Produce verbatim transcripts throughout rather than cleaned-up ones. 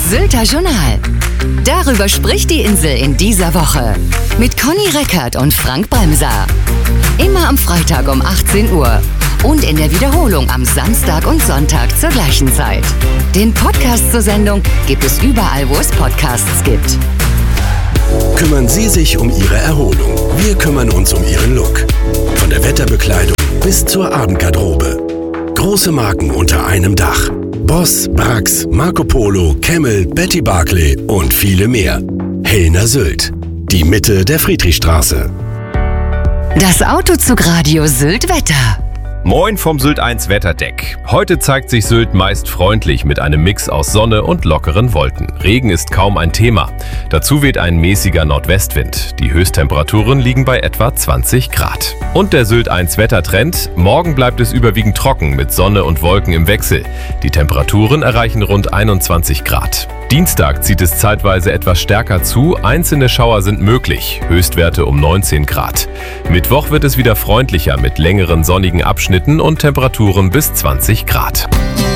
Sylter Journal. Darüber spricht die Insel in dieser Woche. Mit Conny Reckert und Frank Bremser. Immer am Freitag um achtzehn Uhr. Und in der Wiederholung am Samstag und Sonntag zur gleichen Zeit. Den Podcast zur Sendung gibt es überall, wo es Podcasts gibt. Kümmern Sie sich um Ihre Erholung. Wir kümmern uns um Ihren Look. Von der Wetterbekleidung bis zur Abendgarderobe. Große Marken unter einem Dach. Boss, Brax, Marco Polo, Camel, Betty Barclay und viele mehr. Hellner Sylt. Die Mitte der Friedrichstraße. Das Autozugradio Sylt Wetter. Moin vom Sylt eins Wetterdeck. Heute zeigt sich Sylt meist freundlich mit einem Mix aus Sonne und lockeren Wolken. Regen ist kaum ein Thema. Dazu weht ein mäßiger Nordwestwind. Die Höchsttemperaturen liegen bei etwa zwanzig Grad. Und der Sylt eins Wettertrend: Morgen bleibt es überwiegend trocken mit Sonne und Wolken im Wechsel. Die Temperaturen erreichen rund einundzwanzig Grad. Dienstag zieht es zeitweise etwas stärker zu, einzelne Schauer sind möglich, Höchstwerte um neunzehn Grad. Mittwoch wird es wieder freundlicher mit längeren sonnigen Abschnitten und Temperaturen bis zwanzig Grad.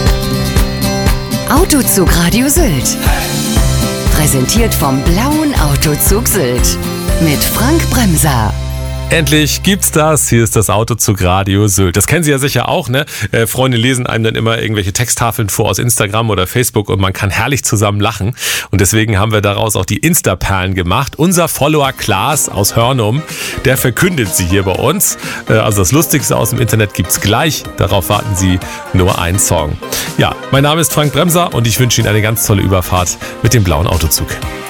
Autozug Radio Sylt. Präsentiert vom Blauen Autozug Sylt. Mit Frank Bremser. Endlich gibt's das. Hier ist das Autozug Radio Sylt. Das kennen Sie ja sicher auch, ne? Äh, Freunde lesen einem dann immer irgendwelche Texttafeln vor aus Instagram oder Facebook und man kann herrlich zusammen lachen. Und deswegen haben wir daraus auch die Insta-Perlen gemacht. Unser Follower Klaas aus Hörnum, der verkündet sie hier bei uns. Äh, also das Lustigste aus dem Internet gibt's gleich. Darauf warten Sie nur einen Song. Ja, mein Name ist Frank Bremser und ich wünsche Ihnen eine ganz tolle Überfahrt mit dem blauen Autozug.